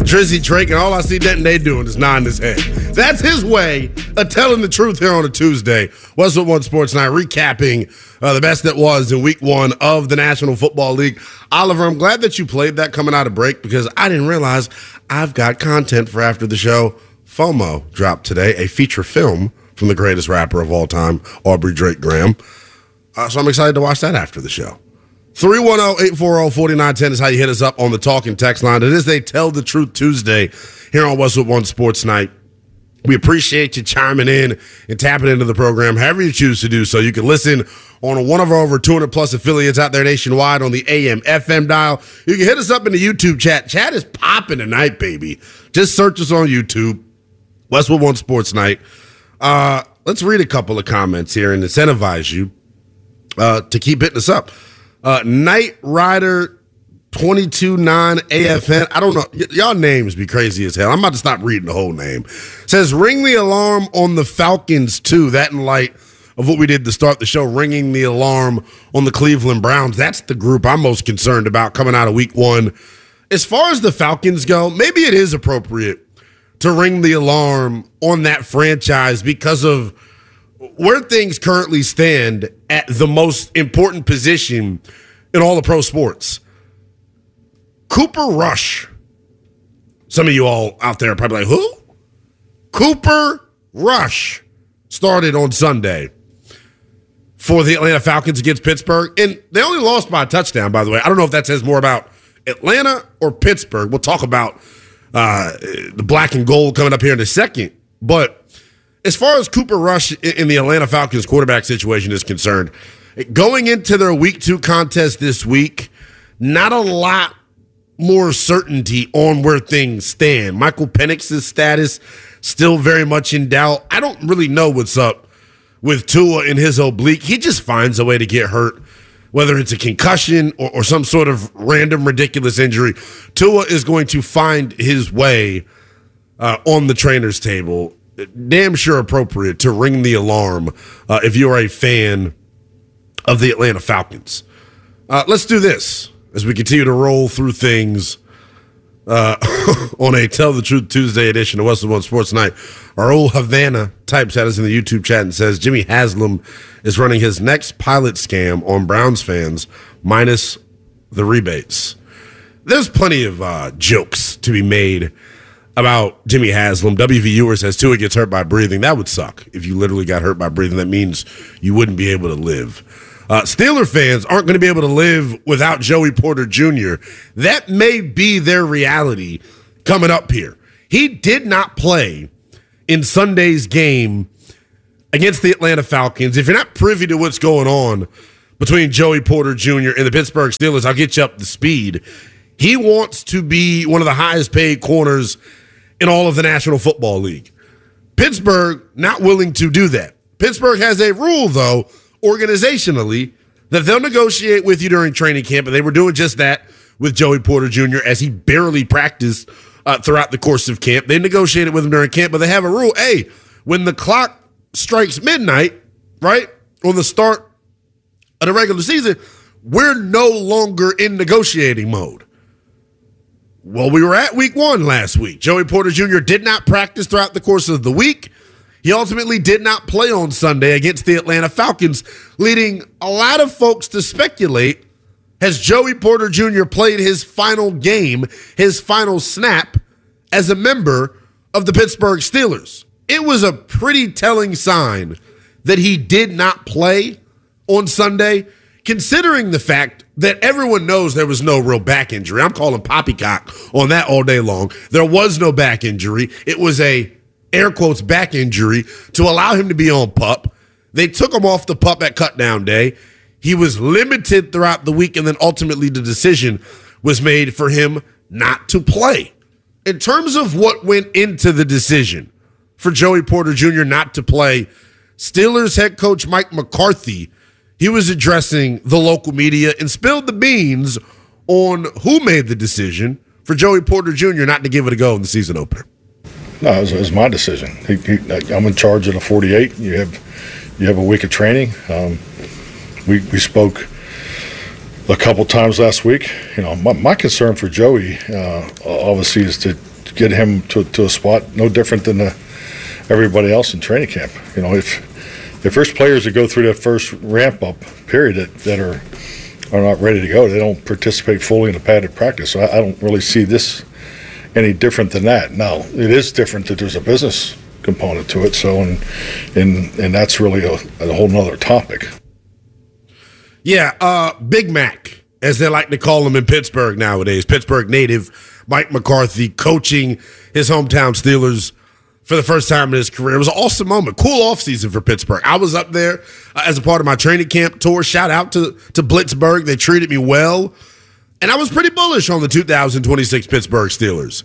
Drizzy Drake, and all I see Denton doing is nodding his head. That's his way of telling the truth here on a Tuesday. Westwood One Sports Night, recapping the best that was in week one of the National Football League. Oliver, I'm glad that you played that coming out of break because I didn't realize I've got content for after the show. FOMO dropped today, a feature film from the greatest rapper of all time, Aubrey Drake Graham. So I'm excited to watch that after the show. 310-840-4910 is how you hit us up on the talk and text line. It is a Tell the Truth Tuesday here on Westwood One Sports Night. We appreciate you chiming in and tapping into the program, however you choose to do so. You can listen on one of our over 200-plus affiliates out there nationwide on the AM, FM dial. You can hit us up in the YouTube chat. Chat is popping tonight, baby. Just search us on YouTube, Westwood One Sports Night. Let's read a couple of comments here and incentivize you to keep hitting us up. Knight Rider 229 AFN. I don't know. Y'all names be crazy as hell. I'm about to stop reading the whole name. Says, ring the alarm on the Falcons, too. That in light of what we did to start the show, ringing the alarm on the Cleveland Browns. That's the group I'm most concerned about coming out of week one. As far as the Falcons go, maybe it is appropriate to ring the alarm on that franchise because of where things currently stand at the most important position in all of pro sports. Cooper Rush. Some of you all out there are probably like, who? Cooper Rush started on Sunday for the Atlanta Falcons against Pittsburgh. And they only lost by a touchdown, by the way. I don't know if that says more about Atlanta or Pittsburgh. We'll talk about the black and gold coming up here in a second. But as far as Cooper Rush in the Atlanta Falcons quarterback situation is concerned, going into their week 2 contest this week, not a lot more certainty on where things stand. Michael Penix's status still very much in doubt. I don't really know what's up with Tua in his oblique. He just finds a way to get hurt, whether it's a concussion or some sort of random ridiculous injury. Tua is going to find his way on the trainer's table. Damn sure appropriate to ring the alarm if you are a fan of the Atlanta Falcons. Let's do this as we continue to roll through things on a Tell the Truth Tuesday edition of Westwood One Sports Night. Our old Havana types at us in the YouTube chat and says Jimmy Haslam is running his next pilot scam on Browns fans minus the rebates. There's plenty of jokes to be made about Jimmy Haslam. WV Viewer says Tua gets hurt by breathing. That would suck if you literally got hurt by breathing. That means you wouldn't be able to live. Steeler fans aren't going to be able to live without Joey Porter Jr. That may be their reality coming up here. He did not play in Sunday's game against the Atlanta Falcons. If you're not privy to what's going on between Joey Porter Jr. and the Pittsburgh Steelers, I'll get you up to speed. He wants to be one of the highest paid corners in all of the National Football League. Pittsburgh not willing to do that. Pittsburgh has a rule, though, organizationally, that they'll negotiate with you during training camp, and they were doing just that with Joey Porter Jr. as he barely practiced throughout the course of camp. They negotiated with him during camp, but they have a rule. Hey, when the clock strikes midnight, right, on the start of the regular season, we're no longer in negotiating mode. Well, we were at week 1 last week. Joey Porter Jr. did not practice throughout the course of the week. He ultimately did not play on Sunday against the Atlanta Falcons, leading a lot of folks to speculate, has Joey Porter Jr. played his final game, his final snap, as a member of the Pittsburgh Steelers? It was a pretty telling sign that he did not play on Sunday, considering the fact that everyone knows there was no real back injury. I'm calling poppycock on that all day long. There was no back injury. It was a, air quotes, back injury to allow him to be on PUP. They took him off the PUP at cutdown day. He was limited throughout the week, and then ultimately the decision was made for him not to play. In terms of what went into the decision for Joey Porter Jr. not to play, Steelers head coach Mike McCarthy, he was addressing the local media and spilled the beans on who made the decision for Joey Porter Jr. not to give it a go in the season opener. No, it was my decision. I'm in charge of the 48. You have a week of training. We spoke a couple times last week. You know, my concern for Joey obviously is to get him to a spot no different than everybody else in training camp. You know, if there's players that go through that first ramp up period that are not ready to go, they don't participate fully in a padded practice. So I don't really see this any different than that. Now, it is different that there's a business component to it. So, and that's really a whole nother topic. Yeah, Big Mac, as they like to call him in Pittsburgh nowadays. Pittsburgh native Mike McCarthy coaching his hometown Steelers for the first time in his career. It was an awesome moment. Cool offseason for Pittsburgh. I was up there as a part of my training camp tour. Shout out to Blitzburgh. They treated me well. And I was pretty bullish on the 2026 Pittsburgh Steelers.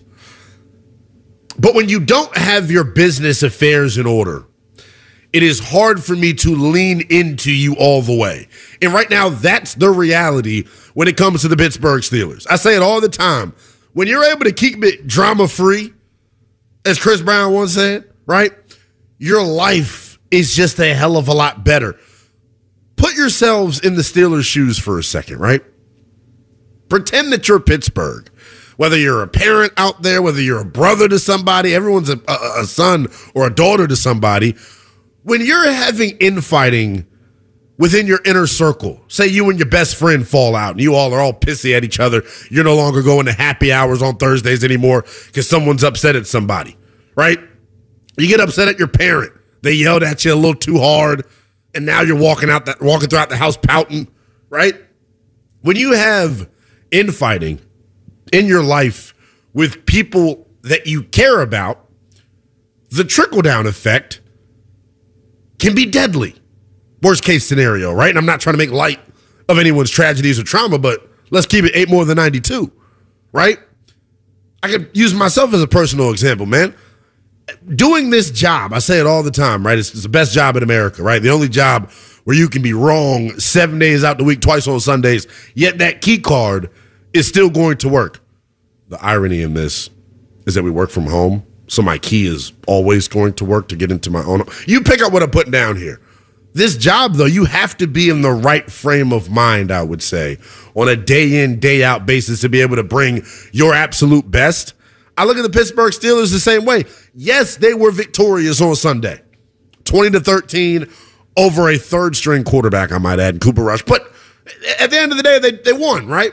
But when you don't have your business affairs in order, it is hard for me to lean into you all the way. And right now, that's the reality when it comes to the Pittsburgh Steelers. I say it all the time. When you're able to keep it drama-free, as Chris Brown once said, right, your life is just a hell of a lot better. Put yourselves in the Steelers' shoes for a second, right? Pretend that you're Pittsburgh. Whether you're a parent out there, whether you're a brother to somebody, everyone's a son or a daughter to somebody. When you're having infighting within your inner circle, say you and your best friend fall out and you all are all pissy at each other, you're no longer going to happy hours on Thursdays anymore because someone's upset at somebody, right? You get upset at your parent. They yelled at you a little too hard, and now you're walking throughout the house pouting, right? When you have infighting in your life with people that you care about, the trickle-down effect can be deadly. Worst case scenario, right? And I'm not trying to make light of anyone's tragedies or trauma, but let's keep it 8 more than 92, right? I could use myself as a personal example, man. Doing this job, I say it all the time, right? It's the best job in America, right? The only job where you can be wrong 7 days out the week, twice on Sundays, yet that key card is still going to work. The irony in this is that we work from home, so my key is always going to work to get into my own. You pick up what I'm putting down here. This job, though, you have to be in the right frame of mind, I would say, on a day-in, day-out basis to be able to bring your absolute best. I look at the Pittsburgh Steelers the same way. Yes, they were victorious on Sunday, 20-13 over a third-string quarterback, I might add, Cooper Rush. But at the end of the day, they won, right?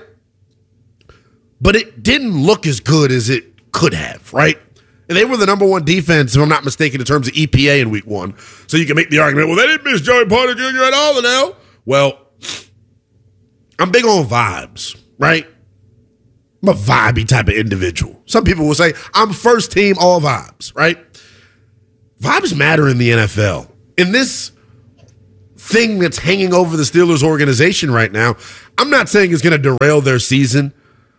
But it didn't look as good as it could have, right? And they were the number one defense, if I'm not mistaken, in terms of EPA in week 1. So you can make the argument, well, they didn't miss Joey Porter Jr. at all now. Well, I'm big on vibes, right? I'm a vibey type of individual. Some people will say, I'm first team, all vibes, right? Vibes matter in the NFL. In this thing that's hanging over the Steelers organization right now, I'm not saying it's going to derail their season,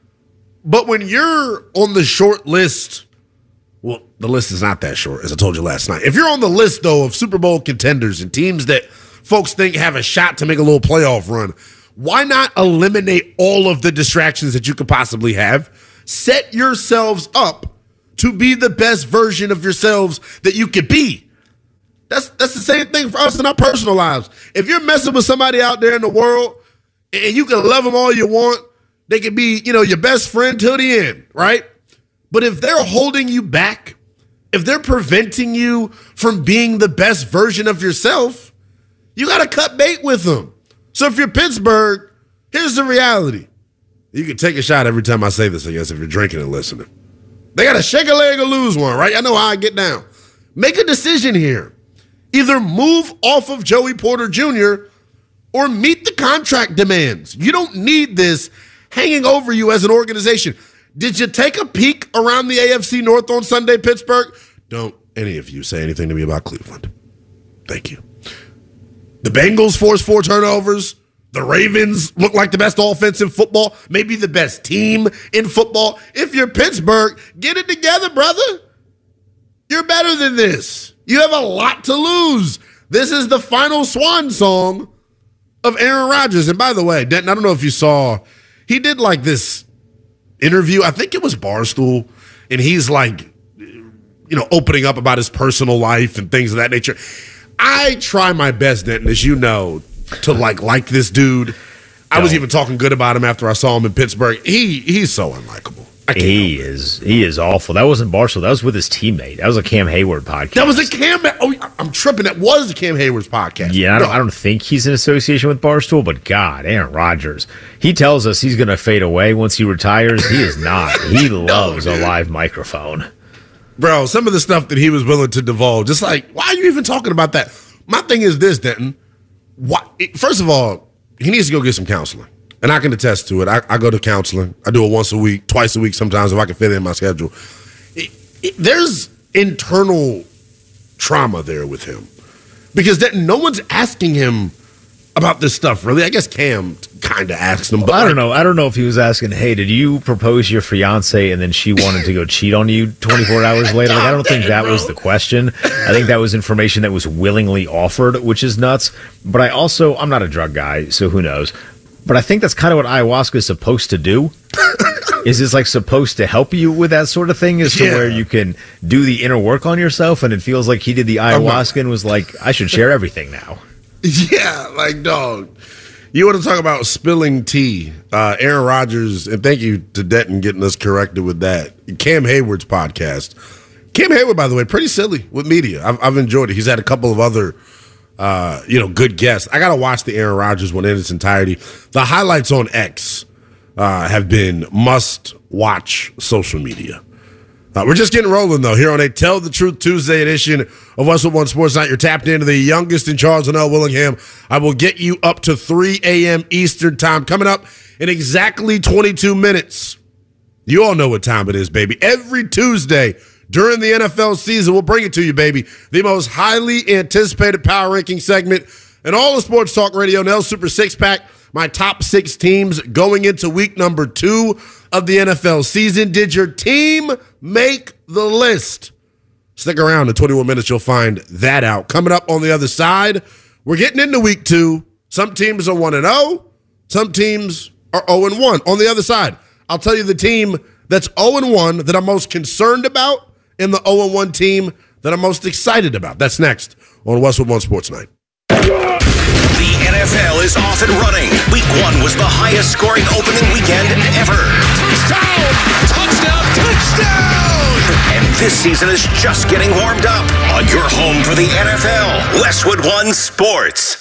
but when you're on the short list, well, the list is not that short, as I told you last night. If you're on the list, though, of Super Bowl contenders and teams that folks think have a shot to make a little playoff run, why not eliminate all of the distractions that you could possibly have? Set yourselves up to be the best version of yourselves that you could be. That's the same thing for us in our personal lives. If you're messing with somebody out there in the world and you can love them all you want, they can be, your best friend till the end, right? But if they're holding you back, if they're preventing you from being the best version of yourself, you got to cut bait with them. So if you're Pittsburgh, here's the reality. You can take a shot every time I say this, I guess, if you're drinking and listening. They got to shake a leg or lose one, right? I know how I get down. Make a decision here. Either move off of Joey Porter Jr. or meet the contract demands. You don't need this hanging over you as an organization. Did you take a peek around the AFC North on Sunday, Pittsburgh? Don't any of you say anything to me about Cleveland. Thank you. The Bengals forced 4 turnovers. The Ravens look like the best offense in football, maybe the best team in football. If you're Pittsburgh, get it together, brother. You're better than this. You have a lot to lose. This is the final swan song of Aaron Rodgers. And by the way, Denton, I don't know if you saw, he did like this interview. I think it was Barstool. And he's like, opening up about his personal life and things of that nature. I try my best, Denton, as you know, to like this dude. I was even talking good about him after I saw him in Pittsburgh. He's so unlikable. He is awful. That wasn't Barstool. That was with his teammate. That was a Cam Hayward podcast. That was a Cam. Oh, I'm tripping. That was Cam Hayward's podcast. Yeah, I don't think he's in association with Barstool, but God, Aaron Rodgers. He tells us he's going to fade away once he retires. He is not. He loves a live microphone. Bro, some of the stuff that he was willing to divulge, just like, why are you even talking about that? My thing is this, Denton. First of all, he needs to go get some counseling. And I can attest to it. I go to counseling. I do it once a week, twice a week sometimes if I can fit it in my schedule. There's internal trauma there with him. Because no one's asking him about this stuff, really. I guess Cam kind of asks him. But I don't know. I don't know if he was asking, hey, did you propose your fiance and then she wanted to go cheat on you 24 hours later? Like, I don't think that was the question. I think that was information that was willingly offered, which is nuts. But I'm not a drug guy, so who knows? But I think that's kind of what ayahuasca is supposed to do. Is it's like supposed to help you with that sort of thing, is to where you can do the inner work on yourself, and it feels like he did the ayahuasca and was like, I should share everything now. Yeah, like, dog. You want to talk about spilling tea. Aaron Rodgers, and thank you to Denton getting us corrected with that. Cam Hayward's podcast. Cam Hayward, by the way, pretty silly with media. I've enjoyed it. He's had a couple of other good guests. I got to watch the Aaron Rodgers one in its entirety. The highlights on X have been must-watch social media. We're just getting rolling, though, here on a Tell the Truth Tuesday edition of West Wood One Sports Night. You're tapped into the youngest in Charles and L. Willingham. I will get you up to 3 a.m. Eastern time. Coming up in exactly 22 minutes. You all know what time it is, baby. Every Tuesday during the NFL season, we'll bring it to you, baby. The most highly anticipated power ranking segment in all of sports talk radio, Nell Super Six Pack. My top 6 teams going into week number 2 of the NFL season. Did your team make the list? Stick around. In 21 minutes, you'll find that out. Coming up on the other side, we're getting into week 2. Some teams are 1-0. Some teams are 0-1. On the other side, I'll tell you the team that's 0-1 that I'm most concerned about and the 0-1 team that I'm most excited about. That's next on Westwood One Sports Night. The NFL is off and running. Week 1 was the highest scoring opening weekend ever. Touchdown! Touchdown! Touchdown! And this season is just getting warmed up on your home for the NFL, Westwood One Sports.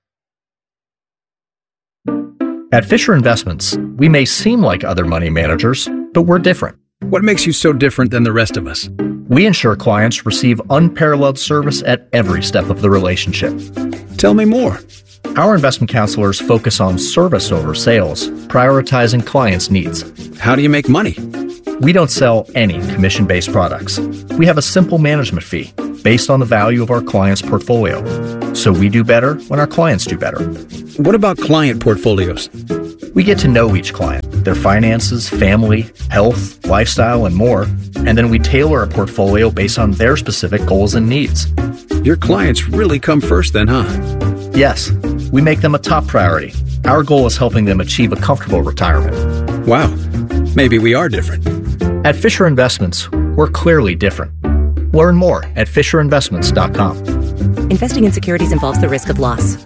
At Fisher Investments, we may seem like other money managers, but we're different. What makes you so different than the rest of us? We ensure clients receive unparalleled service at every step of the relationship. Tell me more. Our investment counselors focus on service over sales, prioritizing clients' needs. How do you make money? We don't sell any commission-based products. We have a simple management fee based on the value of our client's portfolio. So we do better when our clients do better. What about client portfolios? We get to know each client, their finances, family, health, lifestyle, and more, and then we tailor a portfolio based on their specific goals and needs. Your clients really come first then, huh? Yes, we make them a top priority. Our goal is helping them achieve a comfortable retirement. Wow, maybe we are different. At Fisher Investments, we're clearly different. Learn more at FisherInvestments.com. Investing in securities involves the risk of loss.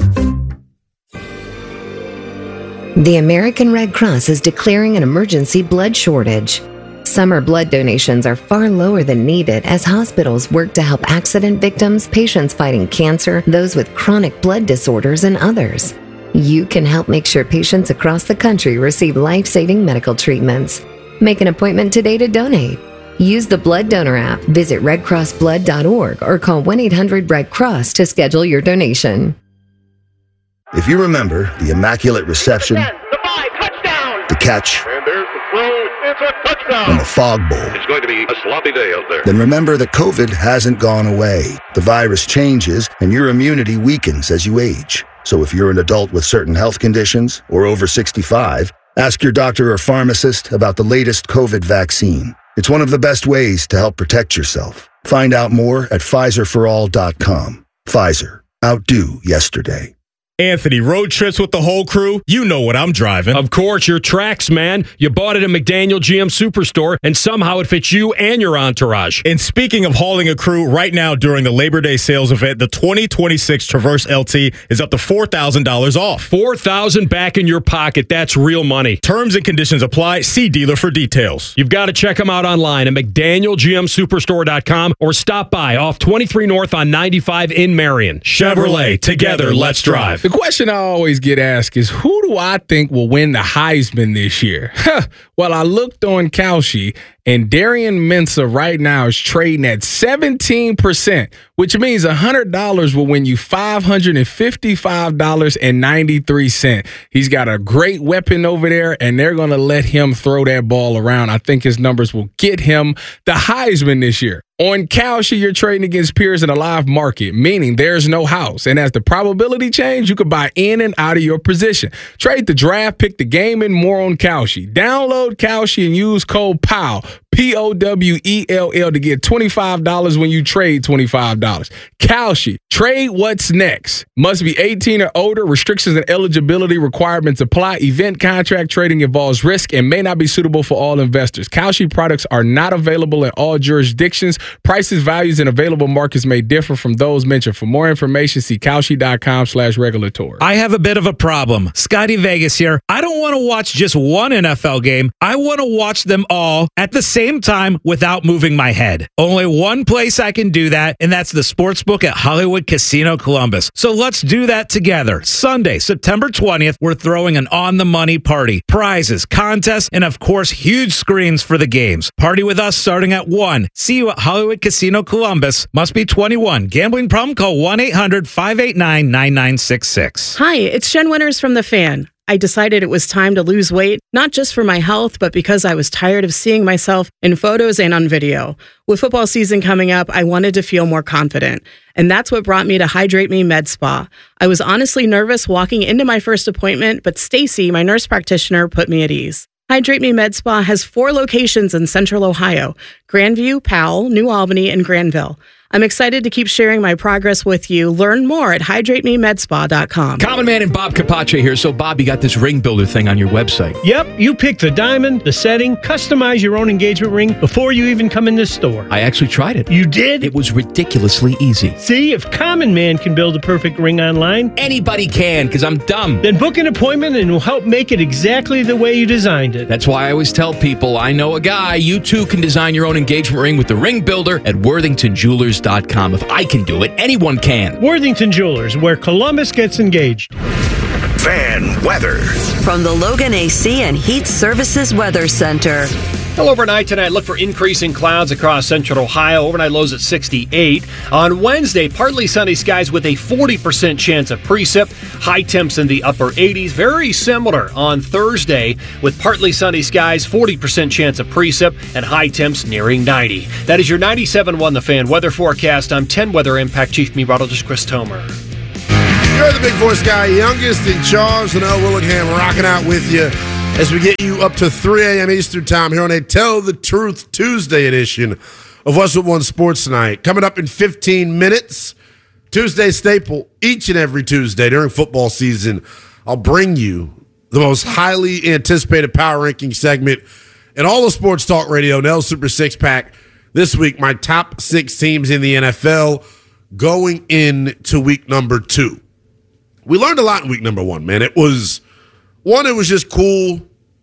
The American Red Cross is declaring an emergency blood shortage. Summer blood donations are far lower than needed as hospitals work to help accident victims, patients fighting cancer, those with chronic blood disorders, and others. You can help make sure patients across the country receive life-saving medical treatments. Make an appointment today to donate. Use the Blood Donor app, visit redcrossblood.org, or call 1-800-RED-CROSS to schedule your donation. If you remember the Immaculate Reception, the catch, and there's the throw, it's a touchdown, and the Fog Bowl, it's going to be a sloppy day out there. Then remember that COVID hasn't gone away. The virus changes, and your immunity weakens as you age. So if you're an adult with certain health conditions or over 65, ask your doctor or pharmacist about the latest COVID vaccine. It's one of the best ways to help protect yourself. Find out more at PfizerForAll.com. Pfizer. Outdo yesterday. Anthony, road trips with the whole crew? You know what I'm driving. Of course, your Trax, man. You bought it at McDaniel GM Superstore, and somehow it fits you and your entourage. And speaking of hauling a crew, right now during the Labor Day sales event, the 2026 Traverse LT is up to $4,000 off. $4,000 back in your pocket. That's real money. Terms and conditions apply. See dealer for details. You've got to check them out online at McDanielGMSuperstore.com or stop by off 23 North on 95 in Marion. Chevrolet, together, let's drive. The question I always get asked is, who do I think will win the Heisman this year? Well, I looked on Kalshi, and Darian Mensah right now is trading at 17%, which means $100 will win you $555.93. He's got a great weapon over there, and they're going to let him throw that ball around. I think his numbers will get him the Heisman this year. On Kalshi, you're trading against peers in a live market, meaning there's no house. And as the probability change, you can buy in and out of your position. Trade the draft, pick the game, and more on Kalshi. Download Kalshi and use code POWELL, POWELL, to get $25 when you trade $25. Kalshi, trade what's next. Must be 18 or older. Restrictions and eligibility requirements apply. Event contract trading involves risk and may not be suitable for all investors. Kalshi products are not available in all jurisdictions. Prices, values, and available markets may differ from those mentioned. For more information, see Kalshi.com/regulatory. I have a bit of a problem. Scotty Vegas here. I don't want to watch just one NFL game. I want to watch them all at the same time without moving my head. Only one place I can do that, and that's the Sportsbook at Hollywood Casino Columbus. So let's do that together. Sunday, September 20th, we're throwing an on-the-money party. Prizes, contests, and of course, huge screens for the games. Party with us starting at 1. See you at Hollywood Casino Columbus. Must be 21. Gambling problem? Call 1-800-589-9966. Hi, it's Jen Winters from The Fan. I decided it was time to lose weight, not just for my health, but because I was tired of seeing myself in photos and on video. With football season coming up, I wanted to feel more confident. And that's what brought me to Hydrate Me Med Spa. I was honestly nervous walking into my first appointment, but Stacy, my nurse practitioner, put me at ease. Hydrate Me Med Spa has 4 locations in Central Ohio: Grandview, Powell, New Albany, and Granville. I'm excited to keep sharing my progress with you. Learn more at HydrateMeMedSpa.com. Common Man and Bob Capace here. So, Bob, you got this ring builder thing on your website. Yep, you pick the diamond, the setting, customize your own engagement ring before you even come in this store. I actually tried it. You did? It was ridiculously easy. See, if Common Man can build a perfect ring online, anybody can, because I'm dumb. Then book an appointment and we'll help make it exactly the way you designed it. That's why I always tell people, I know a guy. You too can design your own engagement ring with the ring builder at WorthingtonJewelers.com. If I can do it, anyone can. Worthington Jewelers, where Columbus gets engaged. Fan weather from the Logan AC and Heat Services Weather Center. Well, overnight tonight, look for increasing clouds across central Ohio. Overnight lows at 68. On Wednesday, partly sunny skies with a 40% chance of precip. High temps in the upper 80s. Very similar on Thursday with partly sunny skies, 40% chance of precip, and high temps nearing 90. That is your 97.1 The Fan weather forecast. I'm 10 Weather Impact Chief Meteorologist Chris Tomer. You're the big voice guy, youngest in charge, and L. Willingham rocking out with you as we get you up to 3 a.m. Eastern Time here on a Tell the Truth Tuesday edition of What's With One Sports Tonight. Coming up in 15 minutes, Tuesday staple, each and every Tuesday during football season, I'll bring you the most highly anticipated power ranking segment in all of sports talk radio, Nell Super Six Pack. This week, my top 6 teams in the NFL going into week number 2. We learned a lot in week number 1, man. It was just cool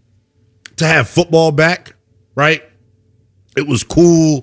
to have football back, right? It was cool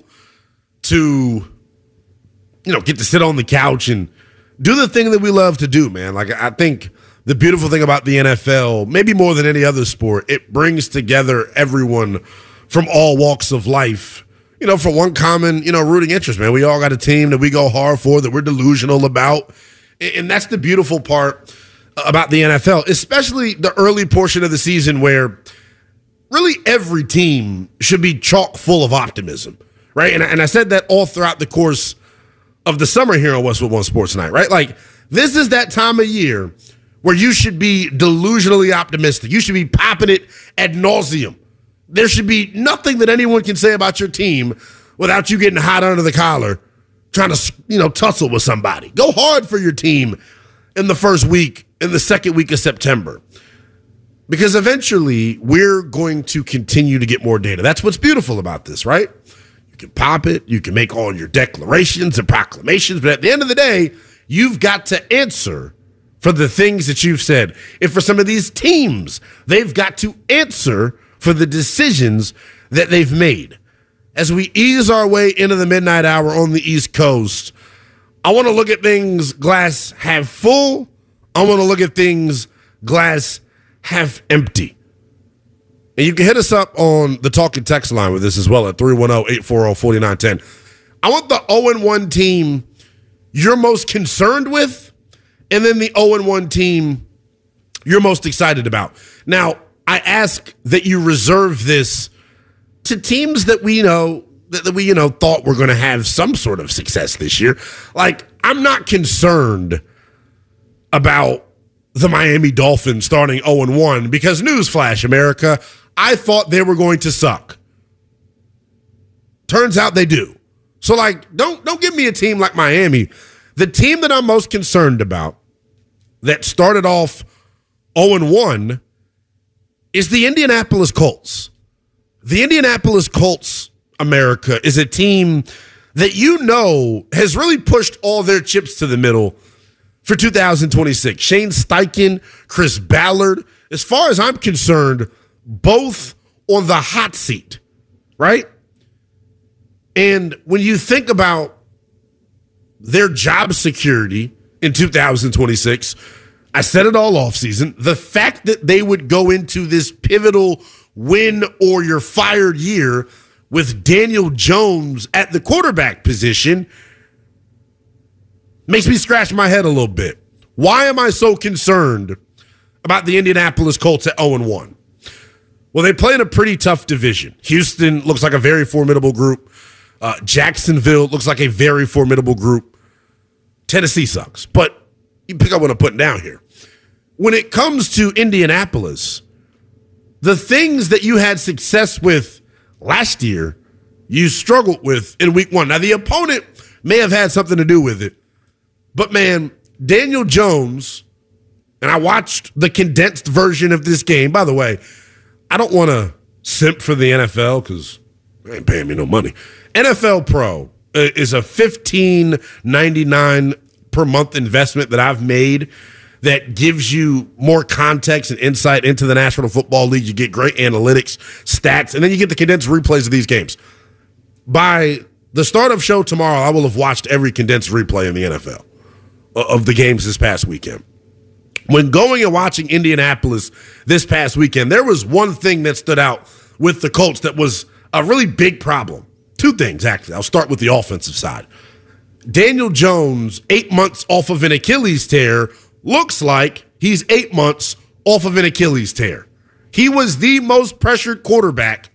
to, get to sit on the couch and do the thing that we love to do, man. Like, I think the beautiful thing about the NFL, maybe more than any other sport, it brings together everyone from all walks of life, for one common, rooting interest, man. We all got a team that we go hard for, that we're delusional about. And that's the beautiful part about the NFL, especially the early portion of the season where really every team should be chock full of optimism, right? And I said that all throughout the course of the summer here on What's With One Sports Night, right? Like, this is that time of year where you should be delusionally optimistic. You should be popping it ad nauseum. There should be nothing that anyone can say about your team without you getting hot under the collar, trying to, tussle with somebody. Go hard for your team in the first week in the second week of September. Because eventually we're going to continue to get more data. That's what's beautiful about this, right? You can pop it, you can make all your declarations and proclamations, but at the end of the day, you've got to answer for the things that you've said. And for some of these teams, they've got to answer for the decisions that they've made. As we ease our way into the midnight hour on the East Coast, I want to look at things glass half full. I want to look at things glass half empty. And you can hit us up on the talk and text line with this as well at 310-840-4910. I want the 0-1 team you're most concerned with, and then the 0-1 team you're most excited about. Now, I ask that you reserve this to teams that we know that we thought were going to have some sort of success this year. Like, I'm not concerned about the Miami Dolphins starting 0-1 because, newsflash, America, I thought they were going to suck. Turns out they do. So, like, don't give me a team like Miami. The team that I'm most concerned about that started off 0-1 is the Indianapolis Colts. The Indianapolis Colts, America, is a team that has really pushed all their chips to the middle for 2026. Shane Steichen, Chris Ballard, as far as I'm concerned, both on the hot seat, right? And when you think about their job security in 2026, I said it all offseason, the fact that they would go into this pivotal win or you're fired year with Daniel Jones at the quarterback position makes me scratch my head a little bit. Why am I so concerned about the Indianapolis Colts at 0-1? Well, they play in a pretty tough division. Houston looks like a very formidable group. Jacksonville looks like a very formidable group. Tennessee sucks, but you pick up what I'm putting down here. When it comes to Indianapolis, the things that you had success with last year, you struggled with in week one. Now, the opponent may have had something to do with it, but man, Daniel Jones, and I watched the condensed version of this game. By the way, I don't want to simp for the NFL because they ain't paying me no money. NFL Pro is a $15.99 per month investment that I've made that gives you more context and insight into the National Football League. You get great analytics, stats, and then you get the condensed replays of these games. By the start of show tomorrow, I will have watched every condensed replay in the NFL of the games this past weekend. When going and watching Indianapolis this past weekend, there was one thing that stood out with the Colts that was a really big problem. Two things, actually. I'll start with the offensive side. Daniel Jones, 8 months off of an Achilles tear, looks like he's 8 months off of an Achilles tear. He was the most pressured quarterback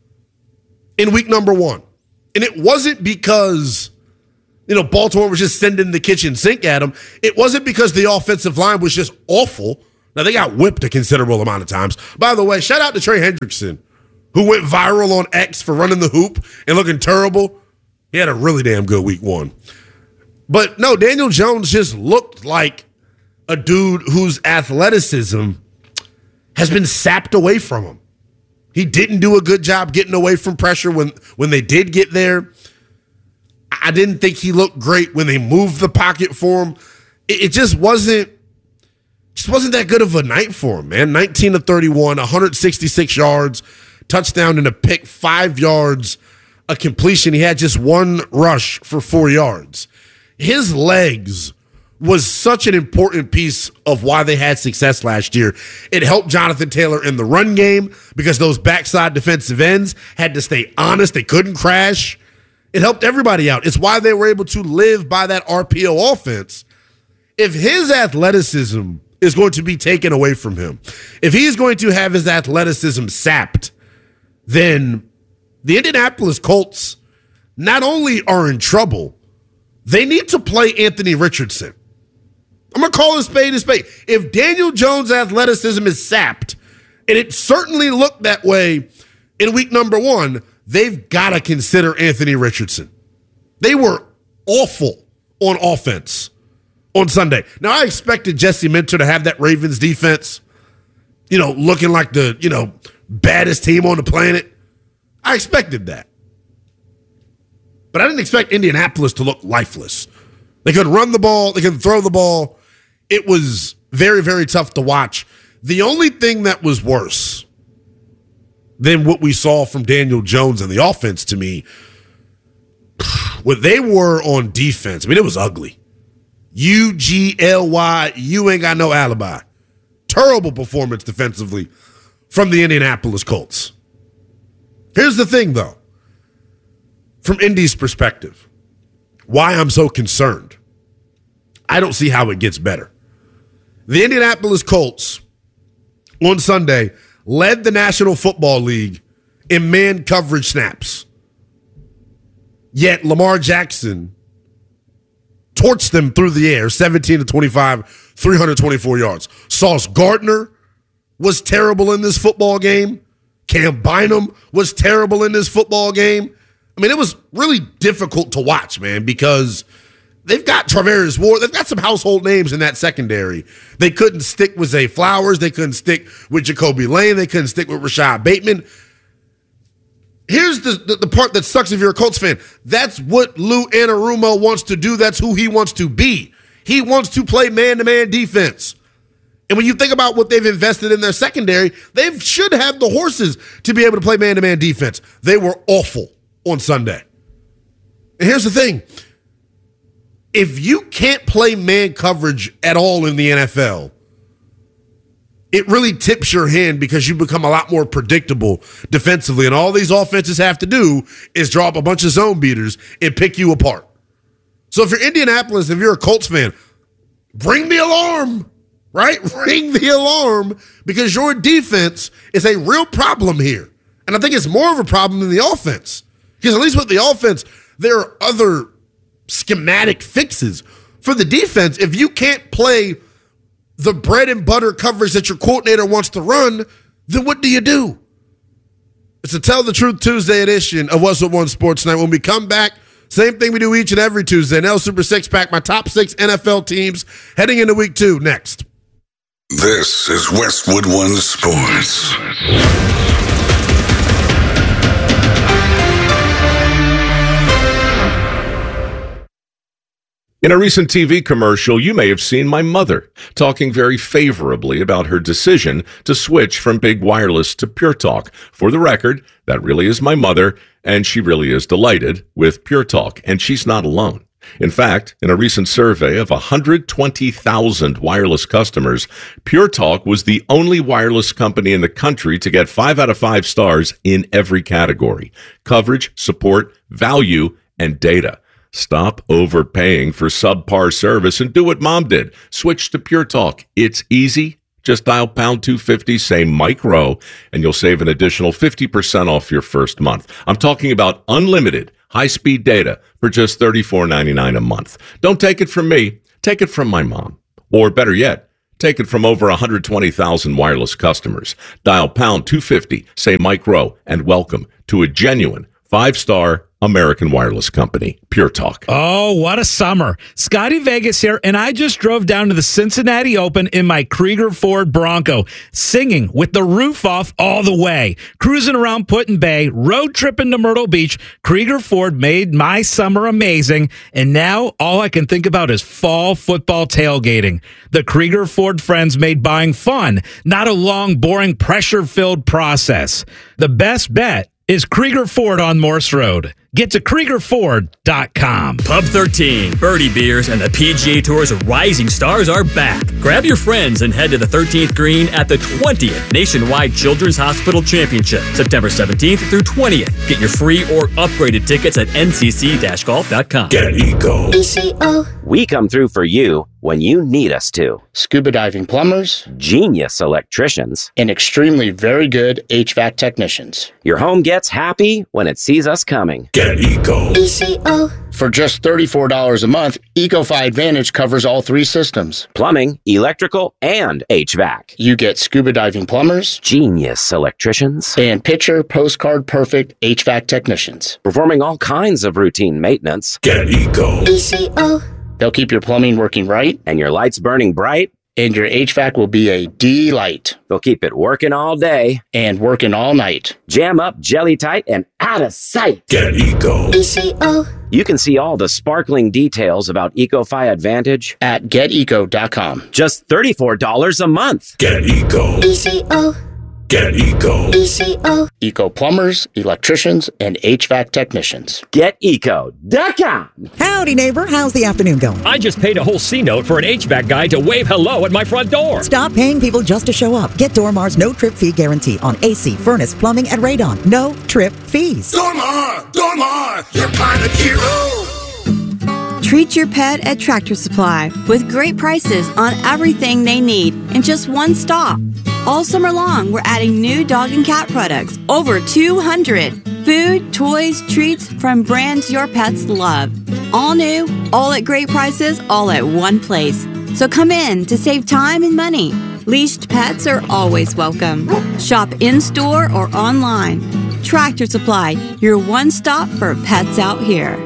in week number one. And it wasn't because, Baltimore was just sending the kitchen sink at him. It wasn't because the offensive line was just awful. Now, they got whipped a considerable amount of times. By the way, shout out to Trey Hendrickson, who went viral on X for running the hoop and looking terrible. He had a really damn good week one. But no, Daniel Jones just looked like a dude whose athleticism has been sapped away from him. He didn't do a good job getting away from pressure when they did get there. I didn't think he looked great when they moved the pocket for him. It just wasn't that good of a night for him, man. 19 of 31, 166 yards, touchdown and a pick, 5 yards, a completion. He had just one rush for 4 yards. His legs was such an important piece of why they had success last year. It helped Jonathan Taylor in the run game because those backside defensive ends had to stay honest. They couldn't crash. It helped everybody out. It's why they were able to live by that RPO offense. If his athleticism is going to be taken away from him, if he's going to have his athleticism sapped, then the Indianapolis Colts not only are in trouble, they need to play Anthony Richardson. I'm going to call a spade a spade. If Daniel Jones' athleticism is sapped, and it certainly looked that way in week number one, they've got to consider Anthony Richardson. They were awful on offense on Sunday. Now, I expected Jesse Minter to have that Ravens defense, looking like the, baddest team on the planet. I expected that. But I didn't expect Indianapolis to look lifeless. They could run the ball. They could throw the ball. It was very, very tough to watch. The only thing that was worse than what we saw from Daniel Jones and the offense to me, what they were on defense, it was ugly. UGLY, you ain't got no alibi. Terrible performance defensively from the Indianapolis Colts. Here's the thing, though. From Indy's perspective, why I'm so concerned, I don't see how it gets better. The Indianapolis Colts on Sunday led the National Football League in man coverage snaps. Yet Lamar Jackson torched them through the air, 17-25, 324 yards. Sauce Gardner was terrible in this football game. Cam Bynum was terrible in this football game. It was really difficult to watch, man, because they've got Travarius Ward. They've got some household names in that secondary. They couldn't stick with Zay Flowers. They couldn't stick with Jacoby Lane. They couldn't stick with Rashad Bateman. Here's the part that sucks if you're a Colts fan. That's what Lou Anarumo wants to do. That's who he wants to be. He wants to play man-to-man defense. And when you think about what they've invested in their secondary, they should have the horses to be able to play man-to-man defense. They were awful on Sunday. And here's the thing. If you can't play man coverage at all in the NFL, it really tips your hand because you become a lot more predictable defensively. And all these offenses have to do is draw up a bunch of zone beaters and pick you apart. So if you're Indianapolis, if you're a Colts fan, ring the alarm, right? Ring the alarm because your defense is a real problem here. And I think it's more of a problem than the offense. Because at least with the offense, there are other schematic fixes. For the defense, if you can't play the bread and butter coverage that your coordinator wants to run, then what do you do? It's a Tell the Truth Tuesday edition of What's Up One Sports Night. When we come back, same thing we do each and every Tuesday. NL Super Six Pack, my top 6 NFL teams heading into week 2 next. This is Westwood One Sports. In a recent TV commercial, you may have seen my mother talking very favorably about her decision to switch from Big Wireless to Pure Talk. For the record, that really is my mother, and she really is delighted with Pure Talk, and she's not alone. In fact, in a recent survey of 120,000 wireless customers, Pure Talk was the only wireless company in the country to get 5 out of 5 stars in every category: coverage, support, value, and data. Stop overpaying for subpar service and do what Mom did. Switch to Pure Talk. It's easy. Just dial pound 250, say Mike Rowe, and you'll save an additional 50% off your first month. I'm talking about unlimited high-speed data for just $34.99 a month. Don't take it from me. Take it from my mom. Or better yet, take it from over 120,000 wireless customers. Dial pound 250, say Mike Rowe, and welcome to a genuine 5-star American wireless company, Pure Talk. Oh, what a summer. Scotty Vegas here, and I just drove down to the Cincinnati Open in my Krieger Ford Bronco, singing with the roof off all the way. Cruising around Put-in Bay, road tripping to Myrtle Beach, Krieger Ford made my summer amazing, and now all I can think about is fall football tailgating. The Krieger Ford friends made buying fun, not a long, boring, pressure-filled process. The best bet is Krieger Ford on Morse Road. Get to KriegerFord.com. Pub 13, Birdie Beers, and the PGA Tour's rising stars are back. Grab your friends and head to the 13th green at the 20th Nationwide Children's Hospital Championship, September 17th through 20th. Get your free or upgraded tickets at ncc-golf.com. Get Eco. ECO. We come through for you when you need us to. Scuba diving plumbers, genius electricians, and extremely very good HVAC technicians. Your home gets happy when it sees us coming. Get Eco. ECO. For just $34 a month, EcoFi Advantage covers all 3 systems: plumbing, electrical, and HVAC. You get scuba diving plumbers, genius electricians, and picture postcard perfect HVAC technicians, performing all kinds of routine maintenance. Get Eco. ECO. They'll keep your plumbing working right. And your lights burning bright. And your HVAC will be a delight. They'll keep it working all day. And working all night. Jam up, jelly tight, and out of sight. Get Eco. ECO. You can see all the sparkling details about EcoFi Advantage at GetEco.com. Just $34 a month. Get Eco. ECO. Get Eco. ECO. Eco plumbers, electricians, and HVAC technicians. GetEco.com. Howdy, neighbor. How's the afternoon going? I just paid a whole C-note for an HVAC guy to wave hello at my front door. Stop paying people just to show up. Get Dormar's no-trip fee guarantee on AC, furnace, plumbing, and radon. No trip fees. Dormar, your pilot hero. Treat your pet at Tractor Supply with great prices on everything they need in just one stop. All summer long, we're adding new dog and cat products, over 200. Food, toys, treats from brands your pets love. All new, all at great prices, all at one place. So come in to save time and money. Leashed pets are always welcome. Shop in-store or online. Tractor Supply, your one stop for pets out here.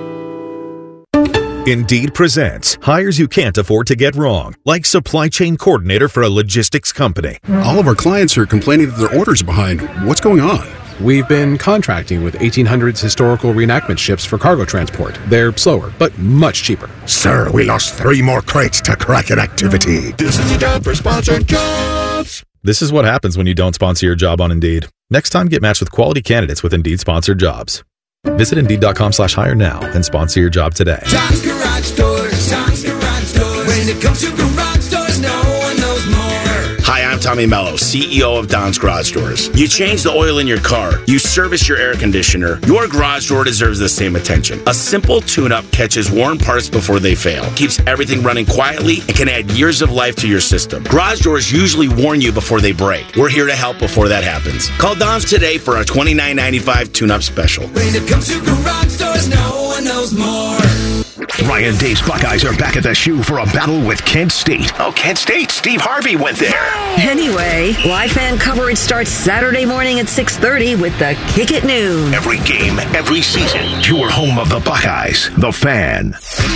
Indeed presents hires you can't afford to get wrong, like supply chain coordinator for a logistics company. All of our clients are complaining that their orders are behind. What's going on? We've been contracting with 1800s historical reenactment ships for cargo transport. They're slower, but much cheaper. Sir, we lost 3 more crates to Kraken activity. This is the time for sponsored jobs. This is what happens when you don't sponsor your job on Indeed. Next time, get matched with quality candidates with Indeed sponsored jobs. Visit Indeed.com/hire now and sponsor your job today. Tom's Garage Doors. Tom's Garage Doors. When it comes to garage doors, no one knows more. Hi, I'm Tommy Mello, CEO of Don's Garage Doors. You change the oil in your car, you service your air conditioner, your garage door deserves the same attention. A simple tune-up catches worn parts before they fail, keeps everything running quietly, and can add years of life to your system. Garage doors usually warn you before they break. We're here to help before that happens. Call Don's today for our $29.95 tune-up special. When it comes to garage doors, no one knows more. Ryan Day's Buckeyes are back at the shoe for a battle with Kent State. Oh, Kent State. Steve Harvey went there. Anyway, live fan coverage starts Saturday morning at 6:30 with the Kick at Noon. Every game, every season. Your home of the Buckeyes. The Fan.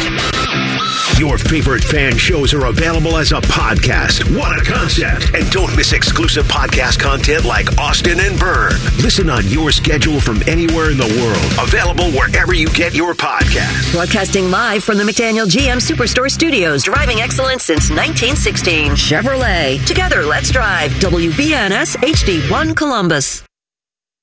Your favorite fan shows are available as a podcast. What a concept. And don't miss exclusive podcast content like Austin and Byrne. Listen on your schedule from anywhere in the world. Available wherever you get your podcast. Broadcasting live from the McDaniel GM Superstore Studios. Driving excellence since 1916. Chevrolet. Together, let's drive. WBNS HD1 Columbus.